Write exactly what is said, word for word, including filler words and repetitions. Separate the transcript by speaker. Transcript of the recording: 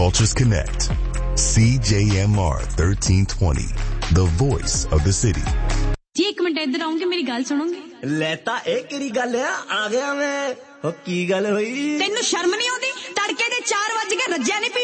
Speaker 1: cultures connect. C J M R thirteen twenty, the voice of the city.
Speaker 2: जी एक minute इधर आऊंगे, मेरी गल सुनोगे?
Speaker 3: लेता एक केरी गल है, आ गया मैं। हो की गल होई?
Speaker 2: तेनू शर्म नहीं आउंदी? तड़के दे चार बज के रज्जिया नहीं